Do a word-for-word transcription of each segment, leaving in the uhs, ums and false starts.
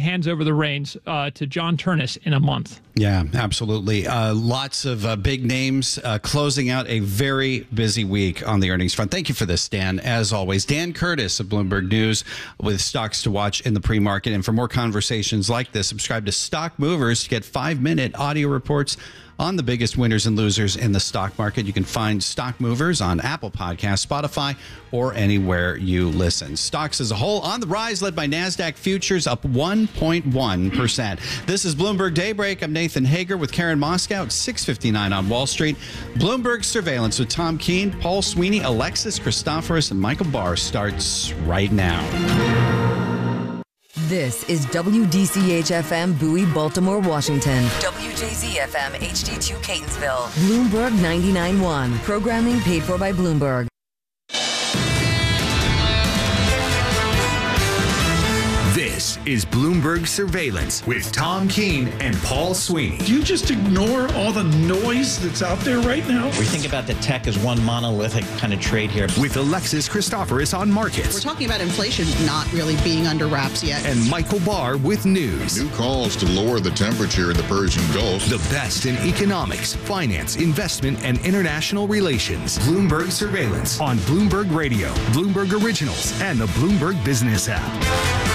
hands over the reins uh, to John Turnus in a month. Yeah, absolutely. Uh, lots of uh, big names uh, closing out a very busy week on the earnings front. Thank you for this, Dan. As always, Dan Curtis of Bloomberg News with stocks to watch in the pre-market. And for more conversations like this, subscribe to Stock Movers to get five-minute audio reports on the biggest winners and losers in the stock market. You can find Stock Movers on Apple Podcasts, Spotify, or anywhere you listen. Stocks as a whole on the rise, led by NASDAQ futures up one point one percent. This is Bloomberg Daybreak. I'm Nathan Hager with Karen Moscow at six fifty-nine on Wall Street. Bloomberg Surveillance with Tom Keene, Paul Sweeney, Alexis Christoforous, and Michael Barr starts right now. This is W D C H F M Bowie, Baltimore, Washington. W J Z F M H D two Catonsville. Bloomberg ninety-nine point one. Programming paid for by Bloomberg. This is Bloomberg Surveillance with Tom Keene and Paul Sweeney. Do you just ignore all the noise that's out there right now? We think about the tech as one monolithic kind of trade here. With Alexis Christoforous on markets. We're talking about inflation not really being under wraps yet. And Michael Barr with news. New calls to lower the temperature in the Persian Gulf. The best in economics, finance, investment, and international relations. Bloomberg Surveillance on Bloomberg Radio, Bloomberg Originals, and the Bloomberg Business app.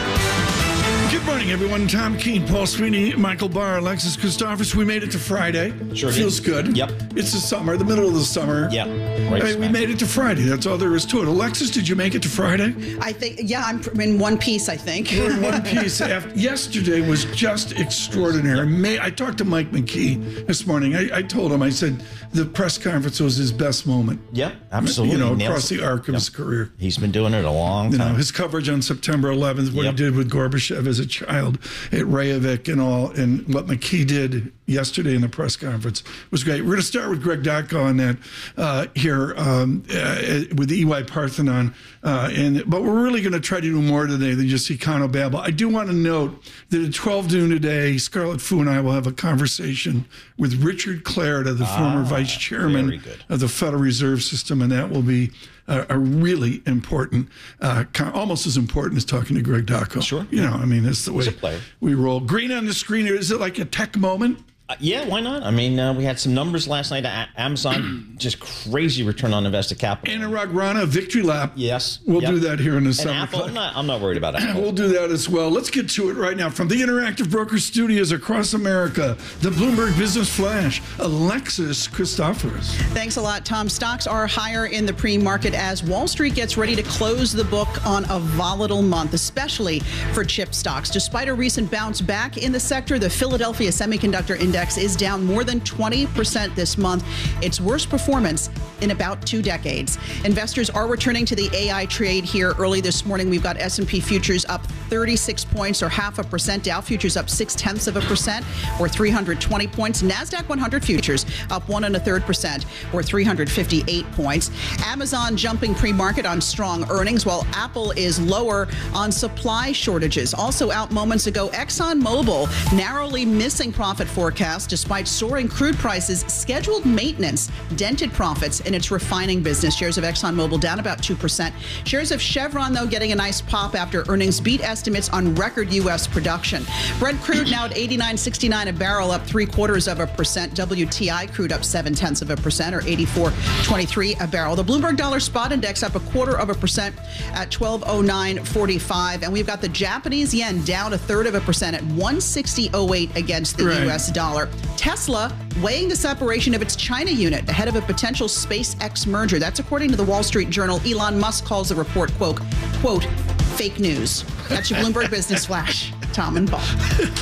Good morning, everyone. Tom Keene, Paul Sweeney, Michael Barr, Alexis Christoforous. We made it to Friday. Sure Feels did. good. Yep. It's the summer, the middle of the summer. Yeah. Right, I mean, we made it to Friday. That's all there is to it. Alexis, did you make it to Friday? I think, yeah, I'm in one piece, I think. We're in one piece. After, yesterday was just extraordinary. May, I talked to Mike McKee this morning. I, I told him, I said, the press conference was his best moment. Yeah, absolutely. You know, Nails across the arc of yep. his career. He's been doing it a long time. You know, his coverage on September eleventh, what yep. he did with Gorbachev as a child at Reykjavik and all, and what McKee did yesterday in the press conference was great. We're going to start with Greg Dacko on that uh, here um, uh, with the E Y Parthenon, uh, and but we're really going to try to do more today than just econobabble. I do want to note that at twelve noon today, Scarlett Fu and I will have a conversation with Richard Clarida, the ah, former vice chairman of the Federal Reserve System, and that will be a, a really important, uh, con- almost as important as talking to Greg Dacko. Sure. You know, I mean, that's the way player. we roll. Green on the screen here. Is it like a tech moment? Uh, yeah, why not? I mean, uh, we had some numbers last night. A- Amazon, just crazy return on invested capital. Anurag Rana, victory lap. Yes. We'll yep. do that here in the and summer. Apple, I'm not, I'm not worried about Apple. We'll do that as well. Let's get to it right now. From the Interactive Brokers Studios across America, the Bloomberg Business Flash, Alexis Christoforous. Thanks a lot, Tom. Stocks are higher in the pre-market as Wall Street gets ready to close the book on a volatile month, especially for chip stocks. Despite a recent bounce back in the sector, the Philadelphia Semiconductor Index is down more than twenty percent this month, its worst performance in about two decades. Investors are returning to the A I trade here early this morning. We've got S and P futures up thirty-six points or half a percent. Dow futures up six tenths of a percent or three hundred twenty points. NASDAQ one hundred futures up one and a third percent or three hundred fifty-eight points. Amazon jumping pre-market on strong earnings, while Apple is lower on supply shortages. Also out moments ago, ExxonMobil narrowly missing profit forecast despite soaring crude prices. Scheduled maintenance dented profits in its refining business. Shares of ExxonMobil down about two percent. Shares of Chevron, though, getting a nice pop after earnings beat estimates on record U S production. Brent crude now at eighty-nine sixty-nine a barrel, up three quarters of a percent. W T I crude up seven tenths of a percent or eighty-four twenty-three a barrel. The Bloomberg Dollar Spot Index up a quarter of a percent at twelve oh nine forty-five. And we've got the Japanese yen down a third of a percent at one sixty oh eight against the right. U S dollar. Tesla weighing the separation of its China unit ahead of a potential SpaceX merger. That's according to the Wall Street Journal. Elon Musk calls the report, quote, quote, fake news. That's your Bloomberg Business Flash. Tom and Paul.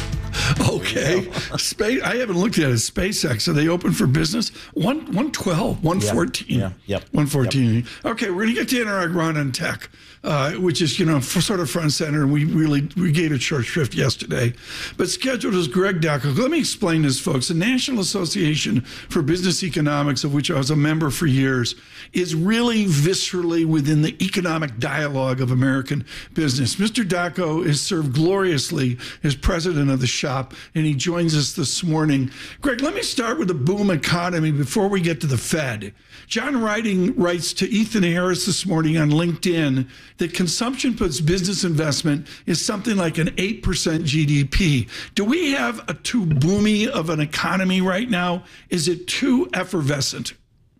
Okay. Space. I haven't looked at it. SpaceX. Are they open for business? One, one twelve, one fourteen. Yeah. Yep. one fourteen. Yep. Okay, we're going to get to Anurag Rana and tech, uh, which is, you know, for sort of front and center. And we really, we gave it short shrift yesterday. But scheduled is Greg Dacko. Let me explain this, folks. The National Association for Business Economics, of which I was a member for years, is really viscerally within the economic dialogue of American business. Mister Dacko has served gloriously as president of the shop top, and he joins us this morning. Greg, let me start with the boom economy before we get to the Fed. John Writing writes to Ethan Harris this morning on LinkedIn that consumption plus business investment is something like an eight percent G D P. Do we have a too boomy of an economy right now? Is it too effervescent?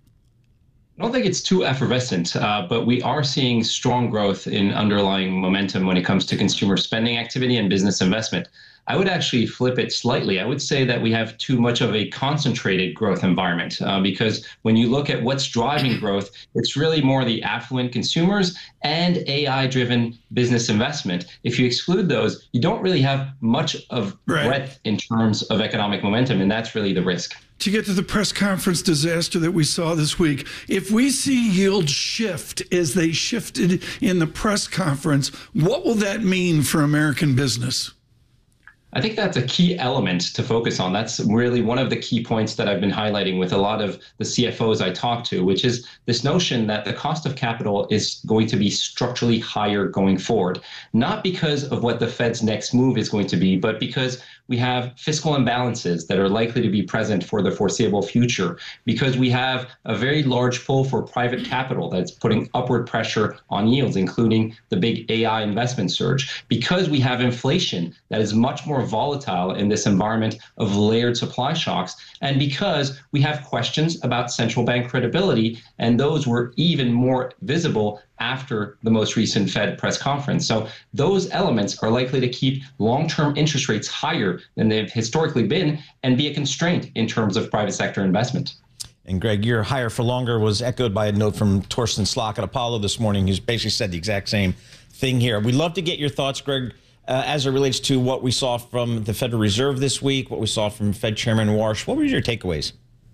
I don't think it's too effervescent, uh, but we are seeing strong growth in underlying momentum when it comes to consumer spending activity and business investment. I would actually flip it slightly. I would say that we have too much of a concentrated growth environment uh, because when you look at what's driving growth, it's really more the affluent consumers and A I-driven business investment. If you exclude those, you don't really have much of right. breadth in terms of economic momentum, and that's really the risk. To get to the press conference disaster that we saw this week, if we see yields shift as they shifted in the press conference, what will that mean for American business? I think that's a key element to focus on. That's really one of the key points that I've been highlighting with a lot of the C F Os I talk to, which is this notion that the cost of capital is going to be structurally higher going forward, not because of what the Fed's next move is going to be, but because we have fiscal imbalances that are likely to be present for the foreseeable future, because we have a very large pull for private capital that's putting upward pressure on yields, including the big A I investment surge, because we have inflation that is much more volatile in this environment of layered supply shocks, and because we have questions about central bank credibility, and those were even more visible after the most recent Fed press conference. So those elements are likely to keep long-term interest rates higher than they've historically been and be a constraint in terms of private sector investment. And Greg, your higher for longer was echoed by a note from Torsten Slok at Apollo this morning, who's basically said the exact same thing here. We'd love to get your thoughts, Greg, uh, as it relates to what we saw from the Federal Reserve this week, what we saw from Fed Chairman Warsh. What were your takeaways?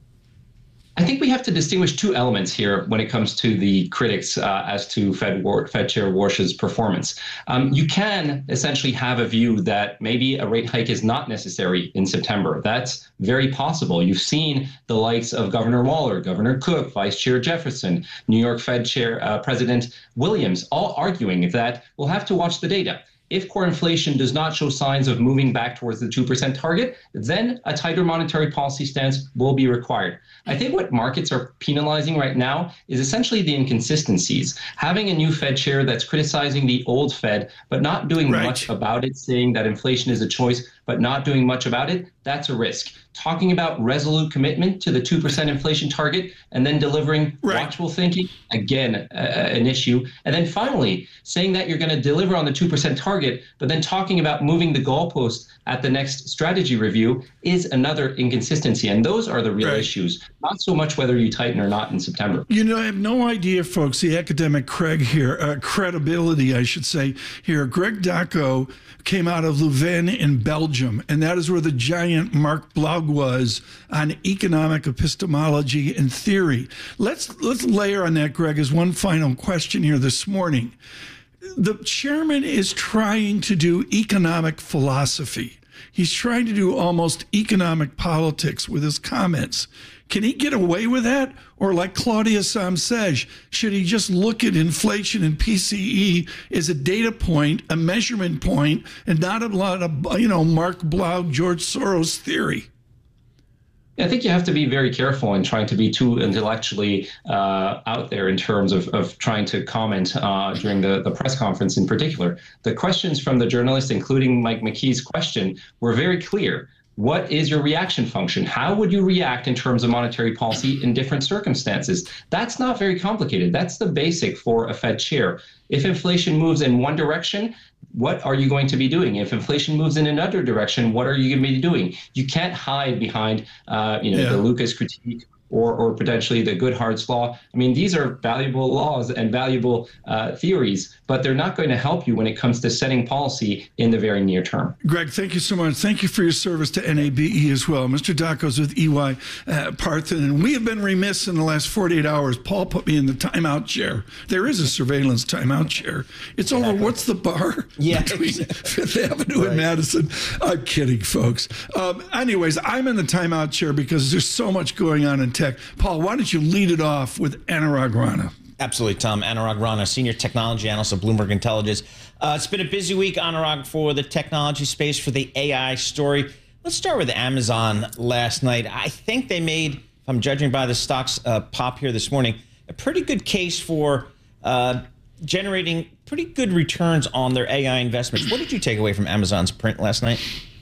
I think we have to distinguish two elements here when it comes to the critics uh, as to Fed, War, Fed Chair Warsh's performance. Um, you can essentially have a view that maybe a rate hike is not necessary in September. That's very possible. You've seen the likes of Governor Waller, Governor Cook, Vice Chair Jefferson, New York Fed Chair uh, President Williams, all arguing that we'll have to watch the data. If core inflation does not show signs of moving back towards the two percent target, then a tighter monetary policy stance will be required. I think what markets are penalizing right now is essentially the inconsistencies. Having a new Fed chair that's criticizing the old Fed, but not doing right. much about it, saying that inflation is a choice, but not doing much about it, that's a risk. Talking about resolute commitment to the two percent inflation target and then delivering right. watchful thinking, again, uh, an issue. And then finally, saying that you're going to deliver on the two percent target, but then talking about moving the goalpost at the next strategy review is another inconsistency. And those are the real right. issues, not so much whether you tighten or not in September. You know, I have no idea, folks, the academic Craig here, uh, credibility, I should say here. Greg Dacko came out of Leuven in Belgium, and that is where the giant Mark Blaug was on economic epistemology and theory. Let's let's layer on that, Greg, as one final question here this morning. The chairman is trying to do economic philosophy. He's trying to do almost economic politics with his comments. Can he get away with that? Or like Claudia Sam says, should he just look at inflation and P C E as a data point, a measurement point, and not a lot of, you know, Mark Blaug, George Soros theory? I think you have to be very careful in trying to be too intellectually uh, out there in terms of, of trying to comment uh, during the, the press conference in particular. The questions from the journalist, including Mike McKee's question, were very clear. What is your reaction function? How would you react in terms of monetary policy in different circumstances? That's not very complicated. That's the basic for a Fed chair. If inflation moves in one direction, what are you going to be doing? If inflation moves in another direction, what are you going to be doing? You can't hide behind, uh, you know, yeah. the Lucas critique or, or potentially the Goodhart's law. I mean, these are valuable laws and valuable uh, theories, but they're not going to help you when it comes to setting policy in the very near term. Greg, thank you so much. Thank you for your service to N A B E as well. Mister Dacko's with E Y uh, Parthen, and we have been remiss in the last forty-eight hours. Paul put me in the timeout chair. There is a surveillance timeout chair. It's over, what's the bar? Yeah. Between Fifth Avenue right. and Madison. I'm kidding, folks. Um, anyways, I'm in the timeout chair because there's so much going on in tech. Paul, why don't you lead it off with Anurag Rana? Absolutely, Tom. Anurag Rana, Senior Technology Analyst of Bloomberg Intelligence. Uh, it's been a busy week, Anurag, for the technology space, for the A I story. Let's start with Amazon last night. I think they made, if I'm judging by the stock's uh, pop here this morning, a pretty good case for uh, generating pretty good returns on their A I investments. What did you take away from Amazon's print last night?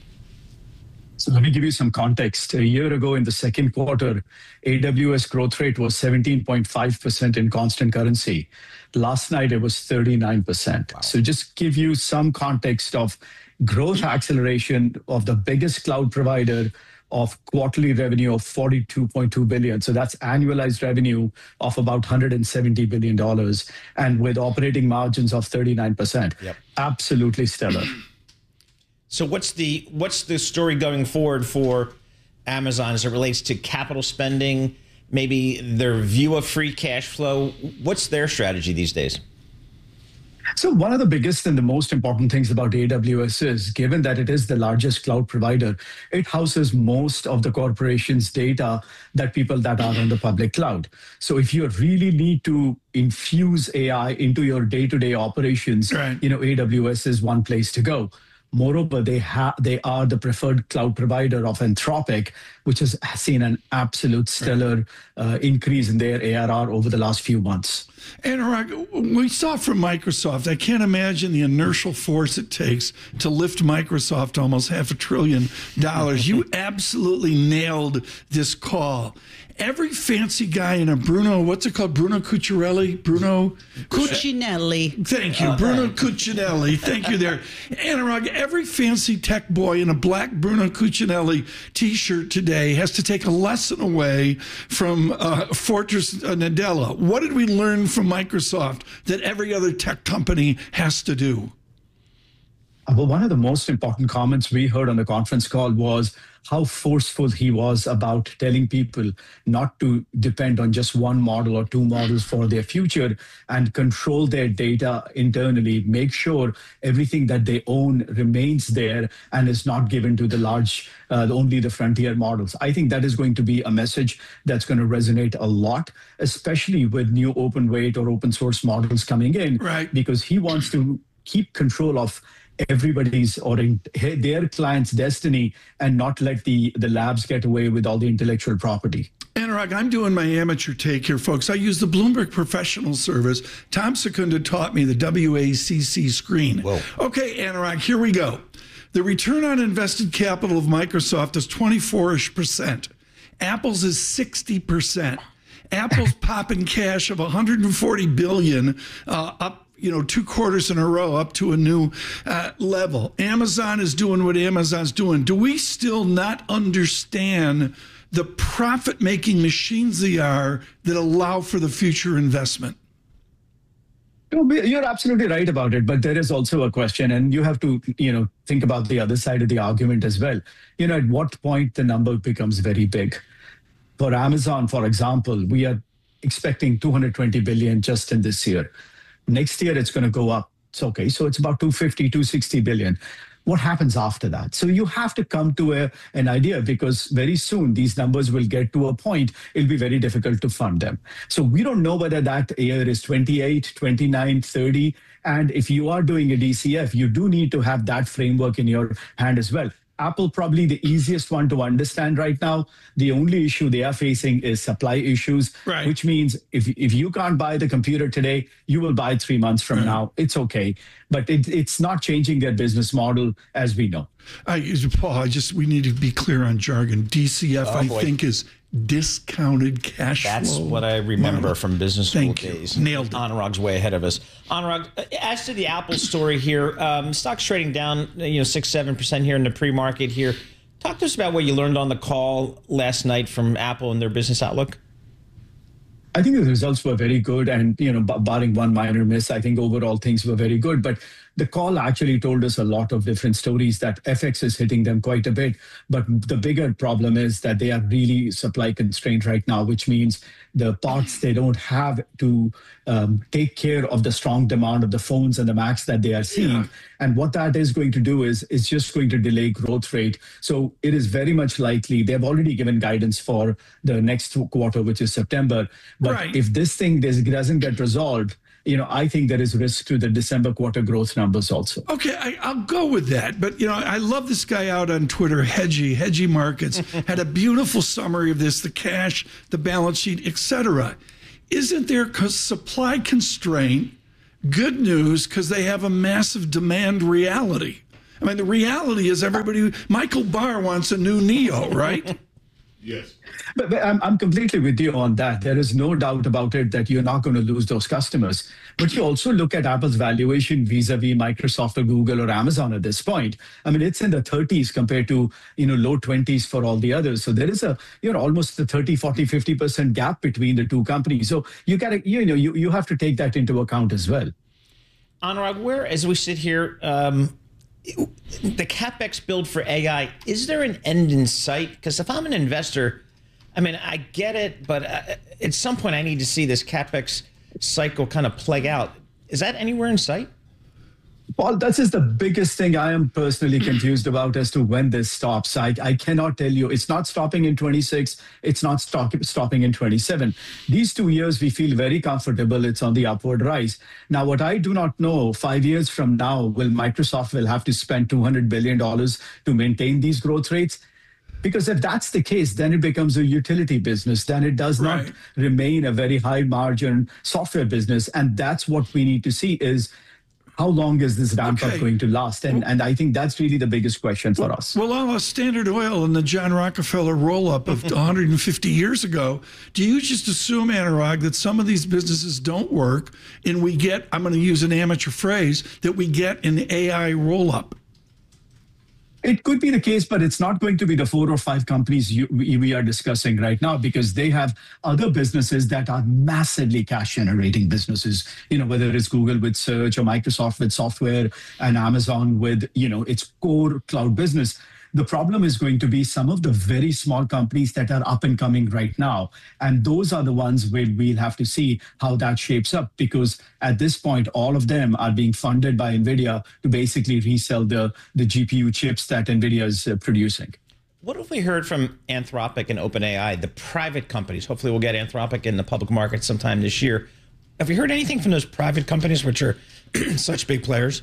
So let me give you some context. A year ago in the second quarter, A W S growth rate was seventeen point five percent in constant currency. Last night, it was thirty-nine percent. Wow. So just give you some context of growth acceleration of the biggest cloud provider of quarterly revenue of forty-two point two billion dollars. So that's annualized revenue of about one hundred seventy billion dollars, and with operating margins of thirty-nine percent. Yep. Absolutely stellar. So what's the what's the story going forward for Amazon as it relates to capital spending, maybe their view of free cash flow? What's their strategy these days? So one of the biggest and the most important things about A W S is, given that it is the largest cloud provider, it houses most of the corporation's data that people that are on the public cloud. So if you really need to infuse A I into your day-to-day operations, right. you know, A W S is one place to go. Moreover, they have they are the preferred cloud provider of Anthropic, which has seen an absolute stellar uh, increase in their A R R over the last few months. Anurag, we saw from Microsoft, I can't imagine the inertial force it takes to lift Microsoft almost half a trillion dollars. You absolutely nailed this call. Every fancy guy in a Bruno, what's it called? Bruno Cuccinelli? Bruno Cuccinelli. Thank you. Oh, Bruno Cuccinelli. Thank you there. Anurag, every fancy tech boy in a black Bruno Cuccinelli t-shirt today has to take a lesson away from uh, Fortress Nadella. What did we learn from Microsoft that every other tech company has to do? Well, one of the most important comments we heard on the conference call was how forceful he was about telling people not to depend on just one model or two models for their future and control their data internally, make sure everything that they own remains there and is not given to the large, uh, only the frontier models. I think that is going to be a message that's going to resonate a lot, especially with new open weight or open source models coming in, right. because he wants to keep control of everybody's or in their client's destiny and not let the, the labs get away with all the intellectual property. Anurag, I'm doing my amateur take here, folks. I use the Bloomberg Professional Service. Tom Secunda taught me the W A C C screen. Whoa. Okay, Anurag, here we go. The return on invested capital of Microsoft is twenty-four-ish percent. Apple's is sixty percent. Apple's popping cash of one hundred forty billion dollars, uh, up you know, two quarters in a row up to a new uh, level. Amazon is doing what Amazon's doing. Do we still not understand the profit-making machines they are that allow for the future investment? You're absolutely right about it, but there is also a question, and you have to, you know, think about the other side of the argument as well. You know, at what point the number becomes very big? For Amazon, for example, we are expecting two hundred twenty billion just in this year. Next year, it's going to go up. It's okay. So it's about two hundred fifty, two hundred sixty billion. What happens after that? So you have to come to a, an idea, because very soon these numbers will get to a point, it'll be very difficult to fund them. So we don't know whether that year is twenty-eight, twenty-nine, thirty. And if you are doing a D C F, you do need to have that framework in your hand as well. Apple, probably the easiest one to understand right now. The only issue they are facing is supply issues, right. which means if if you can't buy the computer today, you will buy three months from right. now. It's okay. But it, it's not changing their business model, as we know. I, Paul, I just, we need to be clear on jargon. D C F, oh, I boy. think, is discounted cash That's flow. That's what I remember model. from business school Thank you. days. Nailed it. Anurag's way ahead of us. Anurag, as to the Apple story here, um, stock's trading down, you know, six, seven percent here in the pre-market here. Talk to us about what you learned on the call last night from Apple and their business outlook. I think the results were very good, and, you know, barring one minor miss, I think overall things were very good. But the call actually told us a lot of different stories that F X is hitting them quite a bit. But the bigger problem is that they are really supply constrained right now, which means the parts they don't have to um, take care of the strong demand of the phones and the Macs that they are seeing. Yeah. And what that is going to do is it's just going to delay growth rate. So it is very much likely they've already given guidance for the next quarter, which is September. But right. if this thing doesn't get resolved, you know, I think there is risk to the December quarter growth numbers also. Okay, I, I'll go with that. But, you know, I love this guy out on Twitter, Hedgie, Hedgie Markets, had a beautiful summary of this, the cash, the balance sheet, et cetera. Isn't there supply constraint good news because they have a massive demand reality? I mean, the reality is everybody, Michael Barr wants a new Neo, right? Yes. But, but I'm, I'm completely with you on that. There is no doubt about it that you're not going to lose those customers. But you also look at Apple's valuation vis-a-vis Microsoft or Google or Amazon at this point. I mean, it's in the thirties compared to, you know, low twenties for all the others. So there is a, you know, almost a thirty, forty, fifty percent gap between the two companies. So you got to, you know, you, you have to take that into account as well. Anurag, where, as we sit here, um, the CapEx build for A I, is there an end in sight? Because if I'm an investor, I mean, I get it, but at some point I need to see this CapEx cycle kind of play out. Is that anywhere in sight? Paul, that is the biggest thing I am personally confused about as to when this stops. I, I cannot tell you. It's not stopping in twenty-six. It's not stop, stopping in twenty-seven. These two years, we feel very comfortable. It's on the upward rise. Now, what I do not know, five years from now, will Microsoft will have to spend two hundred billion dollars to maintain these growth rates? Because if that's the case, then it becomes a utility business. Then it does not right. remain a very high margin software business. And that's what we need to see is, how long is this ramp okay. up going to last? And, well, and I think that's really the biggest question for well, us. Well, on a Standard Oil and the John Rockefeller roll-up of one hundred fifty years ago, do you just assume, Anurag, that some of these businesses don't work and we get, I'm going to use an amateur phrase, that we get an A I roll-up? It could be the case, but it's not going to be the four or five companies you, we, we are discussing right now, because they have other businesses that are massively cash generating businesses, you know, whether it's Google with search or Microsoft with software and Amazon with, you know, its core cloud business. The problem is going to be some of the very small companies that are up and coming right now. And those are the ones where we'll have to see how that shapes up, because at this point, all of them are being funded by NVIDIA to basically resell the, the G P U chips that NVIDIA is uh, producing. What have we heard from Anthropic and OpenAI, the private companies? Hopefully we'll get Anthropic in the public market sometime this year. Have you heard anything from those private companies, which are such big players?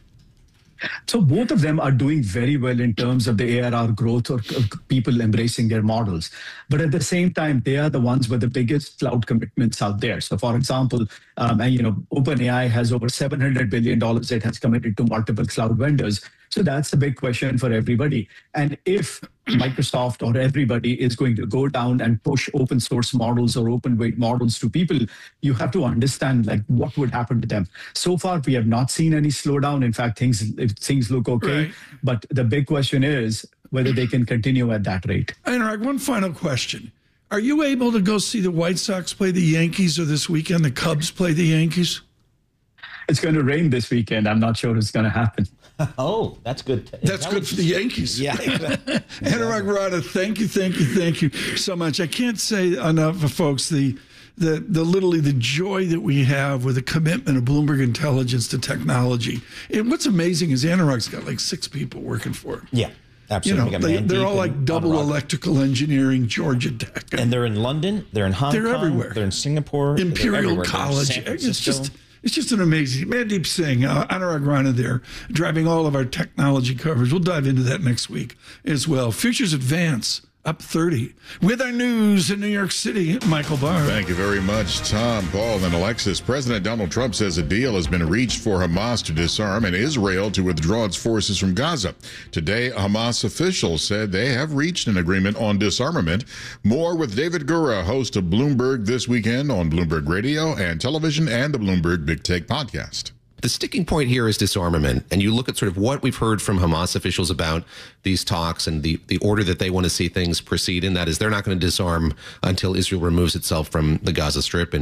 So both of them are doing very well in terms of the A R R growth or people embracing their models. But at the same time, they are the ones with the biggest cloud commitments out there. So for example, um, and, you know, OpenAI has over seven hundred billion dollars it has committed to multiple cloud vendors. So that's a big question for everybody. And if Microsoft or everybody is going to go down and push open source models or open weight models to people, you have to understand like what would happen to them. So far, we have not seen any slowdown. In fact, things things look okay. Right. But the big question is whether they can continue at that rate. Anurag, one final question. Are you able to go see the White Sox play the Yankees, or this weekend the Cubs play the Yankees? It's going to rain this weekend. I'm not sure it's going to happen. Oh, that's good. That's that good for the Yankees. Yeah. Anurag Rana, thank you, thank you, thank you so much. I can't say enough for folks the the the literally the joy that we have with the commitment of Bloomberg Intelligence to technology. And what's amazing is Anurag's got like six people working for him. Yeah. Absolutely. You know, they, they're all like double electrical engineering, Georgia Tech. And, and they're in London, they're in Hong they're Kong, everywhere. They're in Singapore, Imperial College. It's just It's just an amazing, Mandeep Singh, uh, Anurag Rana there, driving all of our technology coverage. We'll dive into that next week as well. Futures advance up thirty. With our news in New York City, Michael Barr. Thank you very much, Tom, Paul, and Alexis. President Donald Trump says a deal has been reached for Hamas to disarm and Israel to withdraw its forces from Gaza. Today, Hamas officials said they have reached an agreement on disarmament. More with David Gura, host of Bloomberg This Weekend on Bloomberg Radio and Television and the Bloomberg Big Take podcast. The sticking point here is disarmament. And you look at sort of what we've heard from Hamas officials about these talks and the, the order that they want to see things proceed in. That is, they're not going to disarm until Israel removes itself from the Gaza Strip and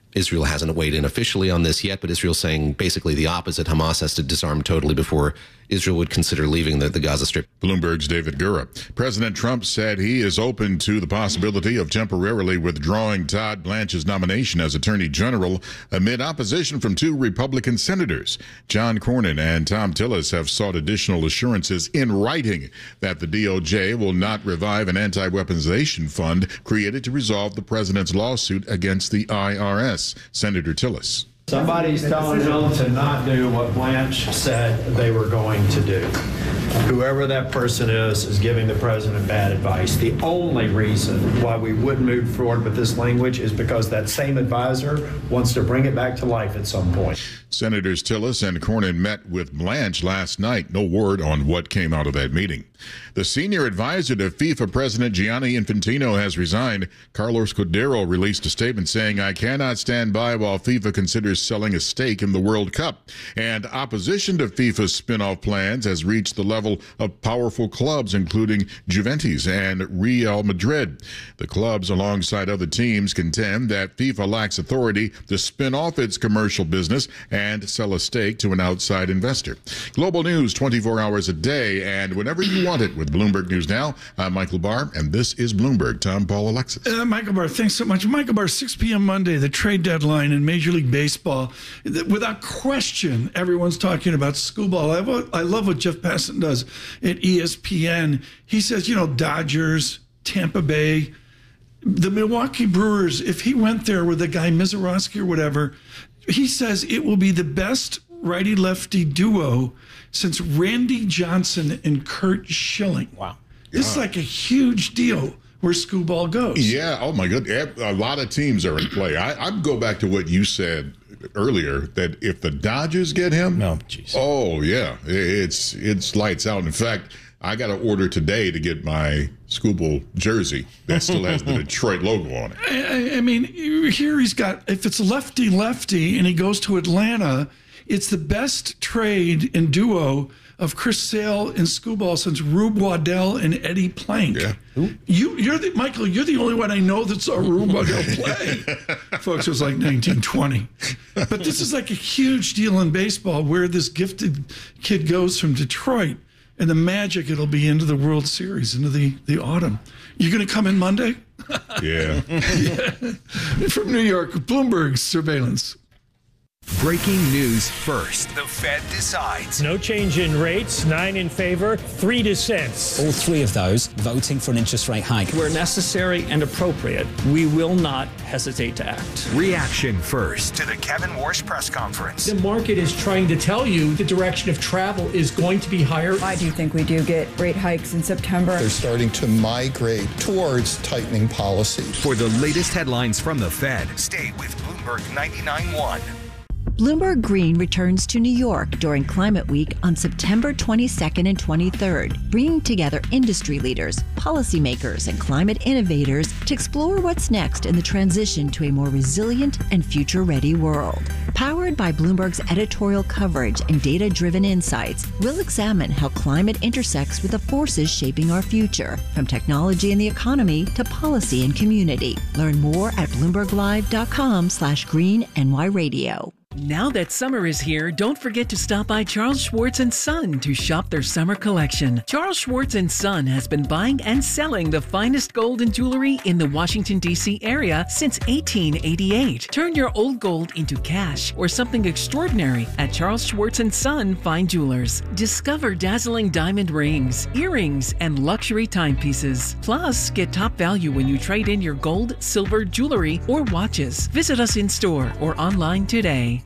Israel hasn't weighed in officially on this yet, but Israel's saying basically the opposite. Hamas has to disarm totally before Israel would consider leaving the, the Gaza Strip. Bloomberg's David Gura. President Trump said he is open to the possibility of temporarily withdrawing Todd Blanche's nomination as Attorney General amid opposition from two Republican senators. John Cornyn and Tom Tillis have sought additional assurances in writing that the D O J will not revive an anti-weaponization fund created to resolve the president's lawsuit against the I R S. Senator Tillis. Somebody's telling them to not do what Blanche said they were going to do. Whoever that person is is giving the president bad advice. The only reason why we would move forward with this language is because that same advisor wants to bring it back to life at some point. Senators Tillis and Cornyn met with Blanche last night. No word on what came out of that meeting. The senior advisor to FIFA President Gianni Infantino has resigned. Carlos Cordero released a statement saying, "I cannot stand by while FIFA considers selling a stake in the World Cup." And opposition to FIFA's spin-off plans has reached the level of powerful clubs, including Juventus and Real Madrid. The clubs, alongside other teams, contend that FIFA lacks authority to spin off its commercial business and sell a stake to an outside investor. Global news twenty-four hours a day and whenever you want it with Bloomberg News Now. I'm Michael Barr, and this is Bloomberg. Tom, Paul, Alexis. Uh, Michael Barr, thanks so much. Michael Barr, six p.m. Monday, the trade deadline in Major League Baseball. Without question, everyone's talking about Scooball. I, I love what Jeff Passan does at E S P N. He says, you know, Dodgers, Tampa Bay, the Milwaukee Brewers, if he went there with a guy, Mizorowski or whatever, he says it will be the best righty-lefty duo since Randy Johnson and Curt Schilling. Wow. This yeah. is like a huge deal where Scooball goes. Yeah, oh my goodness. A lot of teams are in play. I, I'd go back to what you said earlier, that if the Dodgers get him, no, jeez. Oh, yeah, it's it's lights out. In fact, I got to order today to get my Scooball jersey that still has the Detroit logo on it. I, I mean, here he's got, if it's lefty-lefty and he goes to Atlanta, it's the best trade and duo of Chris Sale and Scooball since Rube Waddell and Eddie Plank. Yeah. You, you're the Michael. You're the only one I know that saw Rube Waddell play. Folks, it was like nineteen twenty. But this is like a huge deal in baseball, where this gifted kid goes from Detroit, and the magic it'll be into the World Series, into the the autumn. You going to come in Monday? Yeah. Yeah. From New York, Bloomberg surveillance. Breaking news first. The Fed decides. No change in rates, nine in favor, three dissents. All three of those voting for an interest rate hike. Where necessary and appropriate, we will not hesitate to act. Reaction first to the Kevin Warsh press conference. The market is trying to tell you the direction of travel is going to be higher. I do think we do get rate hikes in September. They're starting to migrate towards tightening policy. For the latest headlines from the Fed, stay with Bloomberg ninety-nine point one. Bloomberg Green returns to New York during Climate Week on September twenty-second and twenty-third, bringing together industry leaders, policymakers, and climate innovators to explore what's next in the transition to a more resilient and future-ready world. Powered by Bloomberg's editorial coverage and data-driven insights, we'll examine how climate intersects with the forces shaping our future, from technology and the economy to policy and community. Learn more at bloomberglive.com slash green NY radio. Now that summer is here, don't forget to stop by Charles Schwartz and Son to shop their summer collection. Charles Schwartz and Son has been buying and selling the finest gold and jewelry in the Washington, D C area since eighteen eighty-eight. Turn your old gold into cash or something extraordinary at Charles Schwartz and Son Fine Jewelers. Discover dazzling diamond rings, earrings, and luxury timepieces. Plus, get top value when you trade in your gold, silver, jewelry, or watches. Visit us in store or online today.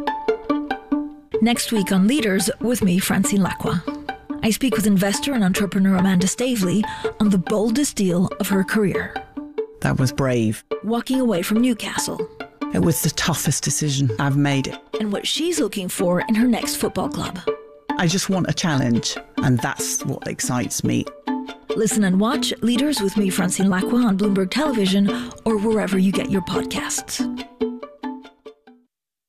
Next week on Leaders with me, Francine Lacqua. I speak with investor and entrepreneur Amanda Stavely on the boldest deal of her career. That was brave. Walking away from Newcastle. It was the toughest decision I've made. And what she's looking for in her next football club. I just want a challenge, and that's what excites me. Listen and watch Leaders with me, Francine Lacqua, on Bloomberg Television or wherever you get your podcasts.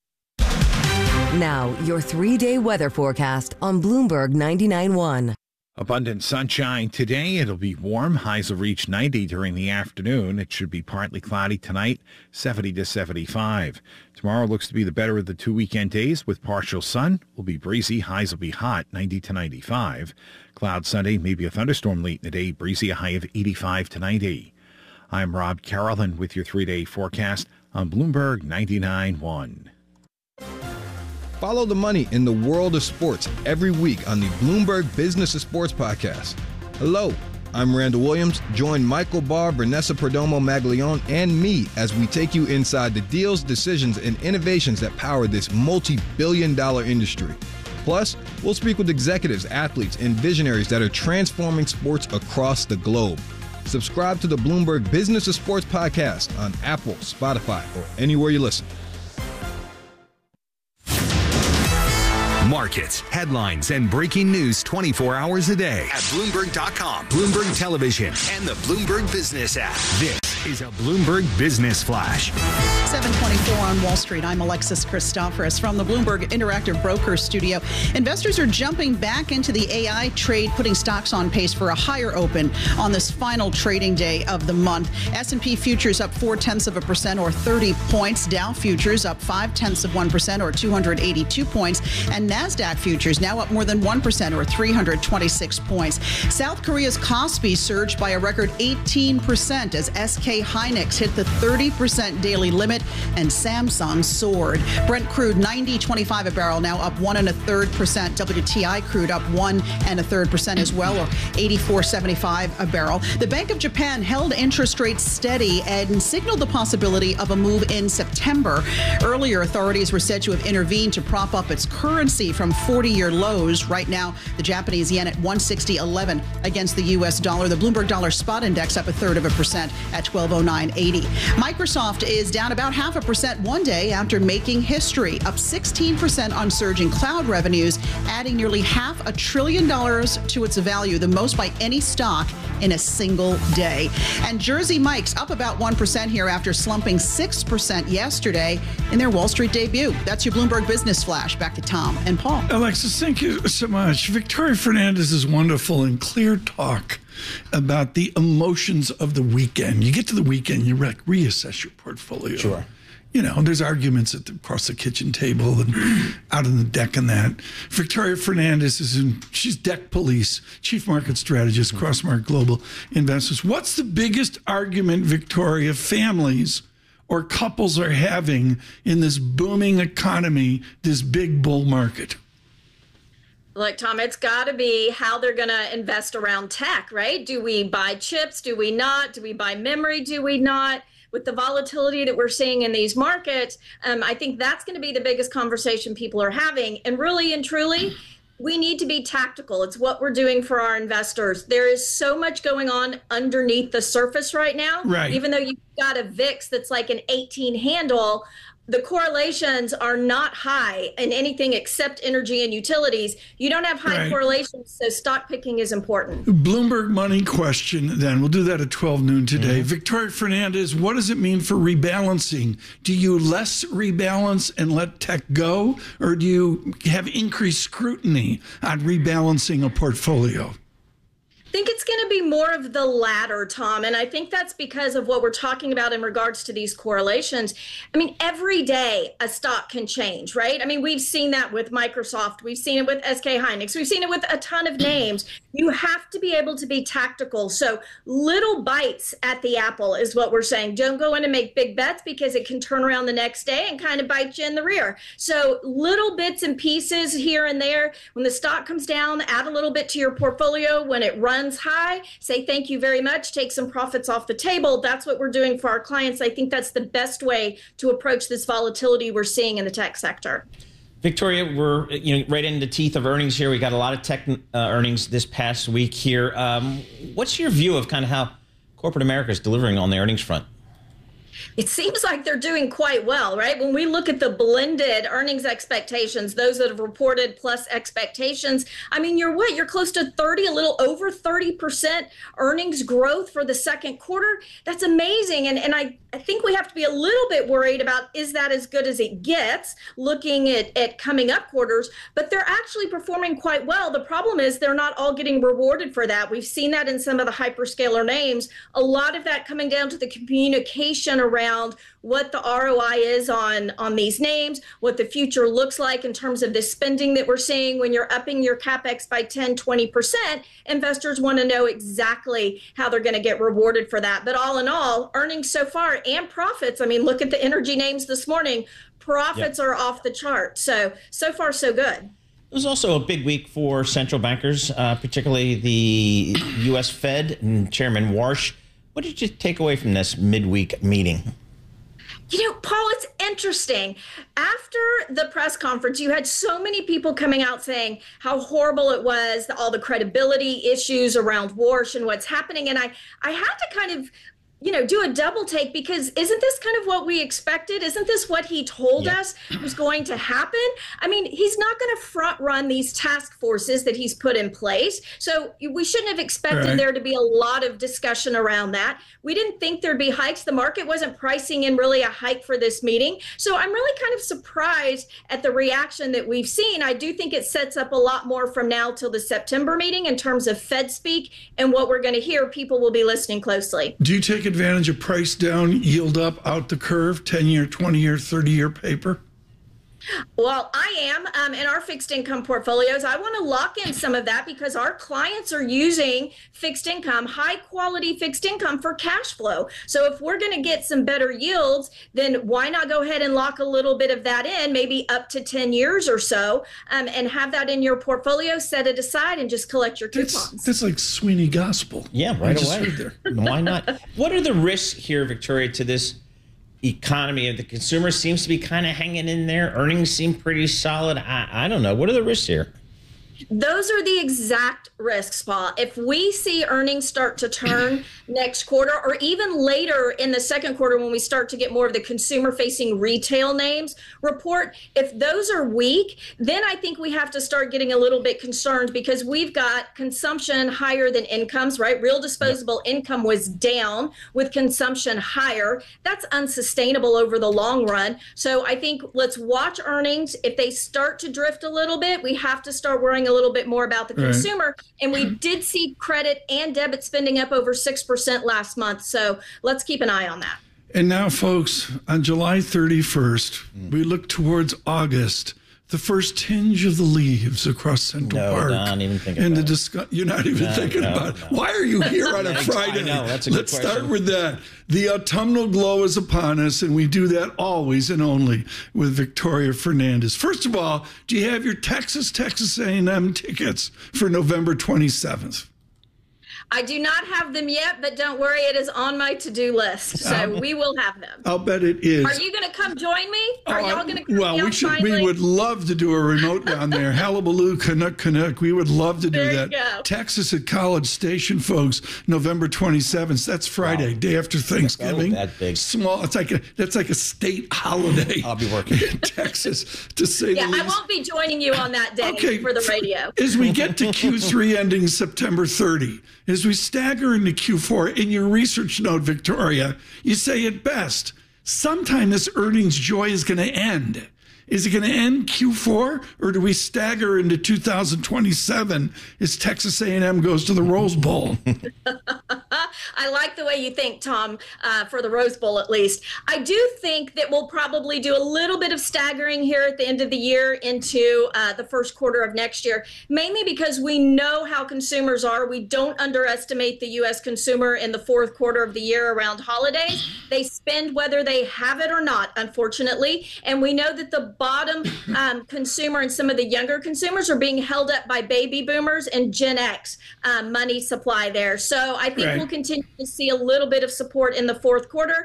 Now, your three-day weather forecast on Bloomberg ninety-nine point one. Abundant sunshine today. It'll be warm. Highs will reach ninety during the afternoon. It should be partly cloudy tonight, seventy to seventy-five. Tomorrow looks to be the better of the two weekend days with partial sun. Will be breezy. Highs will be hot, ninety to ninety-five. Cloud Sunday, maybe a thunderstorm late in the day. Breezy, a high of eighty-five to ninety. I'm Rob Carolyn with your three-day forecast on Bloomberg ninety-nine point one. Follow the money in the world of sports every week on the Bloomberg Business of Sports podcast. Hello, I'm Randall Williams. Join Michael Barr, Vanessa Perdomo Maglione, and me as we take you inside the deals, decisions, and innovations that power this multi-billion dollar industry. Plus, we'll speak with executives, athletes, and visionaries that are transforming sports across the globe. Subscribe to the Bloomberg Business of Sports podcast on Apple, Spotify, or anywhere you listen. Markets, headlines, and breaking news twenty-four hours a day at Bloomberg dot com, Bloomberg Television, and the Bloomberg Business app. This is a Bloomberg Business Flash. seven twenty-four on Wall Street. I'm Alexis Christoforous from the Bloomberg Interactive Brokers Studio. Investors are jumping back into the A I trade, putting stocks on pace for a higher open on this final trading day of the month. S and P futures up four-tenths of a percent or thirty points. Dow futures up five-tenths of one percent or two hundred eighty-two points. And NASDAQ futures now up more than one percent or three hundred twenty-six points. South Korea's Kospi surged by a record eighteen percent as S K Hynix hit the thirty percent daily limit and Samsung soared. Brent crude ninety twenty-five a barrel, now up one and a third percent. W T I crude up one and a third percent as well, or eighty-four seventy-five a barrel. The Bank of Japan held interest rates steady and signaled the possibility of a move in September. Earlier, authorities were said to have intervened to prop up its currency from forty-year lows. Right now, the Japanese yen at one sixty eleven against the U S dollar. The Bloomberg Dollar Spot Index up a third of a percent at twelve oh nine eighty. Microsoft is down about half a percent one day after making history, up sixteen percent on surging cloud revenues, adding nearly half a trillion dollars to its value, the most by any stock in a single day. And Jersey Mike's up about one percent here after slumping six percent yesterday in their Wall Street debut. That's your Bloomberg Business Flash. Back to Tom and Paul. Alexis, thank you so much. Victoria Fernandez is wonderful and clear talk about the emotions of the weekend. You get to the weekend, you like reassess your portfolio. Sure. You know, there's arguments at the, across the kitchen table and out on the deck and that. Victoria Fernandez is in, she's deck police, chief market strategist, mm-hmm. Crossmark Global Investors. What's the biggest argument, Victoria, families or couples are having in this booming economy, this big bull market? Look, Tom, it's got to be how they're going to invest around tech, right? Do we buy chips? Do we not? Do we buy memory? Do we not? With the volatility that we're seeing in these markets, um, I think that's going to be the biggest conversation people are having. And really and truly, we need to be tactical. It's what we're doing for our investors. There is so much going on underneath the surface right now. Right. Even though you've got a V I X that's like an eighteen handle, the correlations are not high in anything except energy and utilities. You don't have high right. correlations, so stock picking is important. Bloomberg money question, then. We'll do that at twelve noon today. Mm-hmm. Victoria Fernandez, what does it mean for rebalancing? Do you less rebalance and let tech go, or do you have increased scrutiny on rebalancing a portfolio? I think it's going to be more of the latter, Tom. And I think that's because of what we're talking about in regards to these correlations. I mean, every day a stock can change, right? I mean, we've seen that with Microsoft. We've seen it with S K Hynix. We've seen it with a ton of names. You have to be able to be tactical. So little bites at the apple is what we're saying. Don't go in and make big bets because it can turn around the next day and kind of bite you in the rear. So little bits and pieces here and there. When the stock comes down, add a little bit to your portfolio. When it runs high, say thank you very much, take some profits off the table. That's what we're doing for our clients. I think that's the best way to approach this volatility we're seeing in the tech sector. Victoria, we're you know right in the teeth of earnings here. We got a lot of tech uh, earnings this past week here. Um, what's your view of kind of how corporate America is delivering on the earnings front? It seems like they're doing quite well, right? When we look at the blended earnings expectations, those that have reported plus expectations, I mean, you're what? You're close to thirty, a little over thirty percent earnings growth for the second quarter. That's amazing. And, and I, I think we have to be a little bit worried about, is that as good as it gets, looking at, at coming up quarters? But they're actually performing quite well. The problem is they're not all getting rewarded for that. We've seen that in some of the hyperscaler names. A lot of that coming down to the communication around what the R O I is on, on these names, what the future looks like in terms of the spending that we're seeing. When you're upping your CapEx by ten, twenty percent, investors want to know exactly how they're going to get rewarded for that. But all in all, earnings so far and profits, I mean, look at the energy names this morning. Profits yep. are off the chart. So, so far, so good. It was also a big week for central bankers, uh, particularly the U S Fed and Chairman Warsh. What did you take away from this midweek meeting? You know, Paul, it's interesting. After the press conference, you had so many people coming out saying how horrible it was, all the credibility issues around Warsh and what's happening. And I, I had to kind of, you know, do a double take, because isn't this kind of what we expected? Isn't this what he told yeah. us was going to happen? I mean, he's not going to front run these task forces that he's put in place. So we shouldn't have expected right. there to be a lot of discussion around that. We didn't think there'd be hikes. The market wasn't pricing in really a hike for this meeting. So I'm really kind of surprised at the reaction that we've seen. I do think it sets up a lot more from now till the September meeting in terms of Fed speak and what we're going to hear. People will be listening closely. Do you take advantage of price down, yield up, out the curve, ten-year, twenty-year, thirty-year paper? Well, I am um, in our fixed income portfolios. I want to lock in some of that because our clients are using fixed income, high quality fixed income for cash flow. So if we're going to get some better yields, then why not go ahead and lock a little bit of that in, maybe up to ten years or so, um, and have that in your portfolio, set it aside, and just collect your coupons. That's, that's like Sweeney Gospel. Yeah, right away. Why not? What are the risks here, Victoria, to this economy? Of the consumer seems to be kind of hanging in there. Earnings seem pretty solid. I, I don't know. What are the risks here? Those are the exact risks, Paul. If we see earnings start to turn next quarter, or even later in the second quarter when we start to get more of the consumer-facing retail names report, if those are weak, then I think we have to start getting a little bit concerned, because we've got consumption higher than incomes, right? Real disposable yep. income was down with consumption higher. That's unsustainable over the long run. So I think let's watch earnings. If they start to drift a little bit, we have to start worrying a little bit more about the consumer. Right. And we did see credit and debit spending up over six percent last month. So let's keep an eye on that. And now, folks, on July thirty-first, mm. we look towards August, the first tinge of the leaves across Central no, Park. No, I'm not even thinking and about the discuss- You're not even no, thinking no, about no. it. Why are you here on a Friday? I know, that's a good Let's question. start with that. The autumnal glow is upon us, and we do that always and only with Victoria Fernandez. First of all, do you have your Texas, Texas A and M tickets for November twenty-seventh? I do not have them yet, but don't worry, it is on my to-do list. So um, we will have them. I'll bet it is. Are you going to come join me? Are uh, y'all going to come Well, down we should. finally? We would love to do a remote down there. Hullabaloo, Canuck, Canuck. We would love to do there that. You go. Texas at College Station, folks. November twenty-seventh. That's Friday, wow. day after Thanksgiving. Oh, that big. Small. It's like a. That's like a state holiday. I'll be working in Texas, to say yeah, the least. I won't be joining you on that day okay. for the radio. As we get to Q three ending September thirtieth, as we stagger into Q four, in your research note, Victoria, you say it best. Sometime this earnings joy is going to end. Is it going to end Q four, or do we stagger into two thousand twenty-seven as Texas A and M goes to the Rose Bowl? I like the way you think, Tom, uh, for the Rose Bowl at least. I do think that we'll probably do a little bit of staggering here at the end of the year into uh, the first quarter of next year, mainly because we know how consumers are. We don't underestimate the U S consumer in the fourth quarter of the year around holidays. They spend whether they have it or not, unfortunately, and we know that the bottom um, consumer and some of the younger consumers are being held up by baby boomers and Gen X um, money supply there. So I think right. we'll continue to see a little bit of support in the fourth quarter.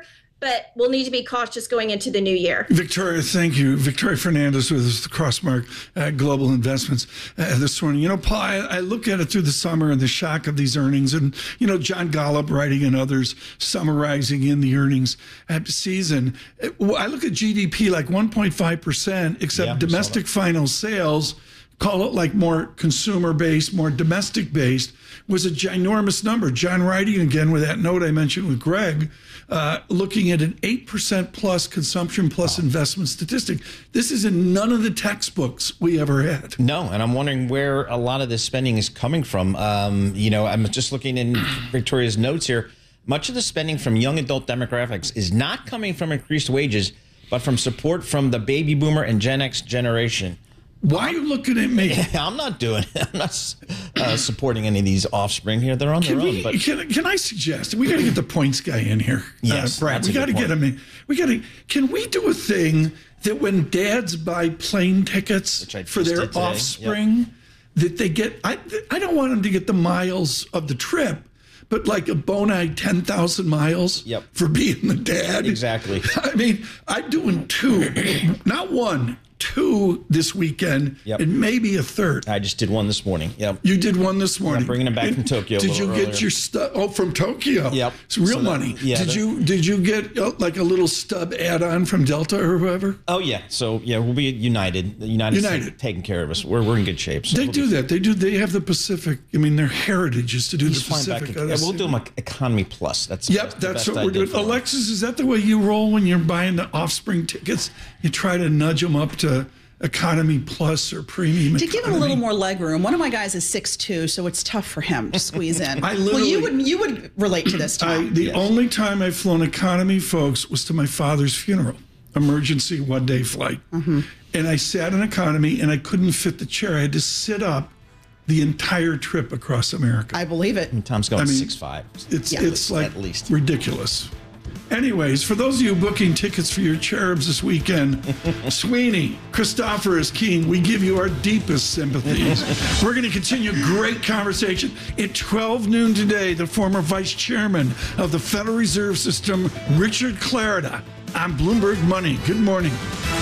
but we'll need to be cautious going into the new year. Victoria, thank you. Victoria Fernandez with us, the Crossmark uh, Global Investments uh, this morning. You know, Paul, I, I look at it through the summer and the shock of these earnings, and, you know, John Golub writing and others summarizing in the earnings at season. I look at G D P like one point five percent, except yeah, domestic final sales, call it like more consumer-based, more domestic-based, was a ginormous number. John writing again with that note I mentioned with Greg, uh, looking at an eight percent plus consumption plus wow. investment statistic. This is in none of the textbooks we ever had. No, and I'm wondering where a lot of this spending is coming from. Um, you know, I'm just looking in Victoria's notes here. Much of the spending from young adult demographics is not coming from increased wages, but from support from the baby boomer and Gen X generation. Why are you looking at me? I'm not doing it. I'm not uh, supporting any of these offspring here. They're on can their we, own. But can, can I suggest we got to get the points guy in here? Yes, uh, Brad. We got to get him in. We got to. Can we do a thing that when dads buy plane tickets for their offspring, yep. that they get? I I don't want them to get the miles of the trip, but like a Bonai ten thousand miles yep. for being the dad. Exactly. I mean, I'm doing two, not one. Two this weekend, yep. and maybe a third. I just did one this morning. Yep. You did one this morning. I'm bringing them back and from Tokyo. Did you earlier. get your stuff? Oh, from Tokyo. Yep. It's real so money. That, yeah, did you did you get uh, like a little stub add-on from Delta or whoever? Oh yeah. So yeah, we'll be United. United. United taking care of us. We're we're in good shape. So they we'll do be, that. They do. They have the Pacific. I mean, their heritage is to do He's the Pacific. Back in, yeah, we'll do them like Economy Plus. That's yep. Best, that's what we're doing. Alexis, is that the way you roll when you're buying the offspring tickets? You try to nudge them up to Economy Plus or Premium. To economy. give him a little more leg room. One of my guys is six two, so it's tough for him to squeeze in. I well, you would you would relate to this, Tom. I, the yes. only time I've flown economy, folks, was to my father's funeral. Emergency one-day flight. Mm-hmm. And I sat in economy, and I couldn't fit the chair. I had to sit up the entire trip across America. I believe it. And Tom's going I mean, six five. It's, yeah. it's like at least. ridiculous. Anyways, for those of you booking tickets for your cherubs this weekend, Sweeney, Christopher is King, we give you our deepest sympathies. We're going to continue great conversation. At twelve noon today, the former vice chairman of the Federal Reserve System, Richard Clarida, on Bloomberg Money. Good morning.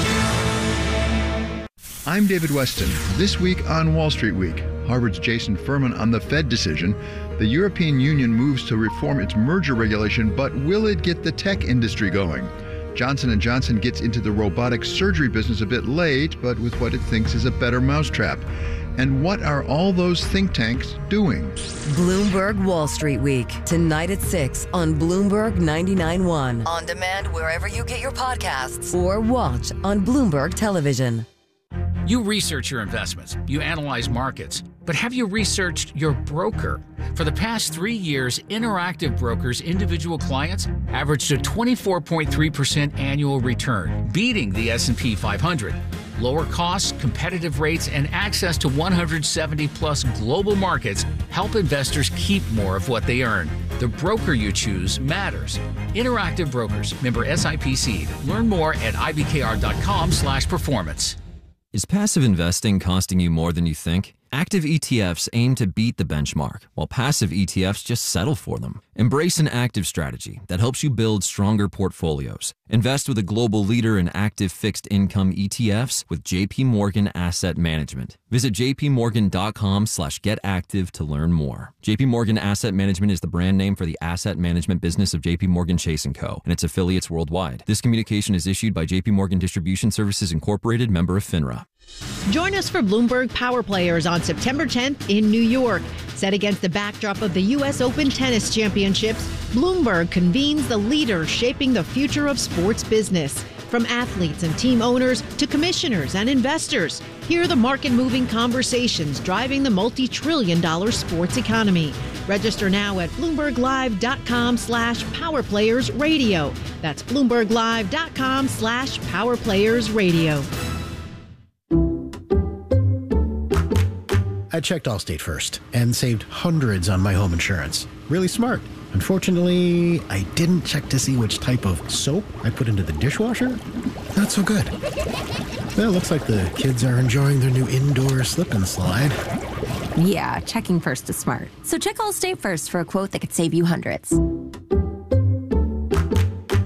I'm David Weston. This week on Wall Street Week, Harvard's Jason Furman on the Fed decision. The European Union moves to reform its merger regulation, but will it get the tech industry going? Johnson and Johnson gets into the robotic surgery business a bit late, but with what it thinks is a better mousetrap. And what are all those think tanks doing? Bloomberg Wall Street Week, tonight at six on Bloomberg ninety-nine point one. On demand wherever you get your podcasts or watch on Bloomberg Television. You research your investments, you analyze markets, but have you researched your broker? For the past three years, Interactive Brokers' individual clients averaged a twenty-four point three percent annual return, beating the S and P five hundred. Lower costs, competitive rates, and access to one hundred seventy plus global markets help investors keep more of what they earn. The broker you choose matters. Interactive Brokers, member S I P C. Learn more at I B K R dot com slash performance. Is passive investing costing you more than you think? Active E T Fs aim to beat the benchmark, while passive E T Fs just settle for them. Embrace an active strategy that helps you build stronger portfolios. Invest with a global leader in active fixed income E T Fs with J P Morgan Asset Management. Visit j p morgan dot com slash get active to learn more. J P Morgan Asset Management is the brand name for the asset management business of J P Morgan Chase and Co. and its affiliates worldwide. This communication is issued by J P Morgan Distribution Services Incorporated, member of FINRA. Join us for Bloomberg Power Players on September tenth in New York. Set against the backdrop of the U S Open Tennis Championships, Bloomberg convenes the leaders shaping the future of sports business. From athletes and team owners to commissioners and investors, hear the market-moving conversations driving the multi-trillion dollar sports economy. Register now at bloomberg live dot com slash power players radio. That's bloomberg live dot com slash power players radio. I checked Allstate first and saved hundreds on my home insurance. Really smart. Unfortunately, I didn't check to see which type of soap I put into the dishwasher. Not so good. Well, it looks like the kids are enjoying their new indoor slip and slide. Yeah, checking first is smart. So check Allstate first for a quote that could save you hundreds.